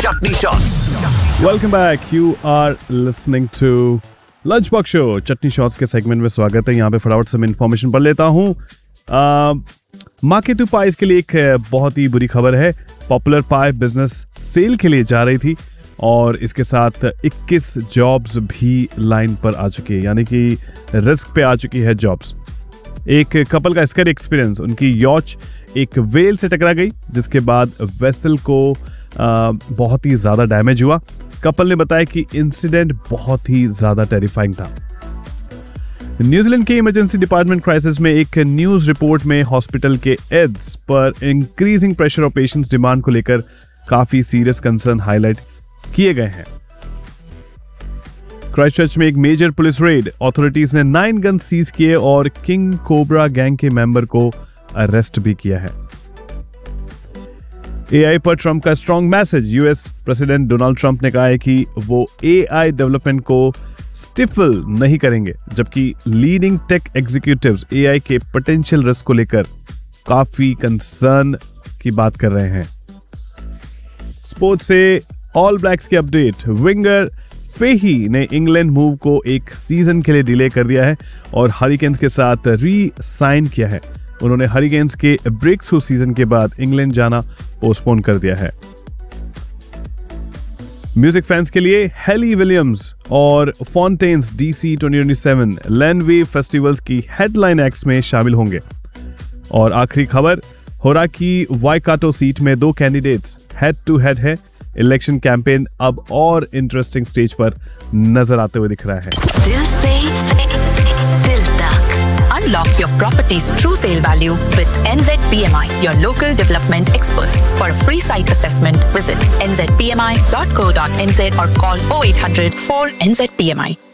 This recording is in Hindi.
Chutney Shots. Welcome back. You are listening to lunch box show. Chutney shots के सेगमेंट में स्वागत है. यहाँ पे फटाफट से मैं इन्फॉर्मेशन पढ़ लेता हूँ. मार्केटू पाइज के लिए एक बहुत ही बुरी खबर है. पॉपुलर पाई बिजनेस सेल के लिए जा रही थी और इसके साथ 21 जॉब्स भी लाइन पर आ चुकी है, यानी कि रिस्क पे आ चुकी है जॉब्स. एक कपल का स्कैरी एक्सपीरियंस. उनकी यॉच एक वेल से टकरा गई जिसके बाद वेसल को बहुत ही ज्यादा डैमेज हुआ. कपल ने बताया कि इंसिडेंट बहुत ही ज्यादा टेरिफाइंग था. न्यूजीलैंड के इमरजेंसी डिपार्टमेंट क्राइसिस में एक न्यूज रिपोर्ट में हॉस्पिटल के एड्स पर इंक्रीजिंग प्रेशर और पेशेंट्स डिमांड को लेकर काफी सीरियस कंसर्न हाईलाइट किए गए हैं. क्राइस्टचर्च में एक मेजर पुलिस रेड. अथॉरिटीज ने 9 गन सीज किए और किंग कोबरा गैंग के मेंबर को अरेस्ट भी किया है. एआई पर ट्रंप का strong message. US president Donald Trump ने कहा है कि वो एआई डेवलपमेंट को स्टिफल नहीं करेंगे, जबकि लीडिंग टेक एग्जीक्यूटिव्स एआई के पोटेंशियल रिस्क को लेकर काफी कंसर्न की बात कर रहे हैं. स्पोर्ट्स से ऑल ब्लैक्स की अपडेट. विंगर फेही ने इंग्लैंड मूव को एक सीजन के लिए डिले कर दिया है और हरिकेन्स के साथ री साइन किया है. उन्होंने हरिकेन्स के ब्रेक थ्रू सीजन के बाद इंग्लैंड जाना पोस्टपोन कर दिया है. म्यूजिक फैंस के लिए हेली विलियम्स और फॉन्टेन्स DC 2027 लैंडवे फेस्टिवल्स की हेडलाइन एक्ट्स में शामिल होंगे. और आखिरी खबर, होराकी वाइकाटो सीट में 2 कैंडिडेट्स हेड टू हेड है. इलेक्शन कैंपेन अब और इंटरेस्टिंग स्टेज पर नजर आते हुए दिख रहा है. दिल से दिल तक. Unlock your property's true sale value with NZPMI, your local development experts. For a free site assessment, visit nzpmi.co.nz or call 0800 4NZPMI.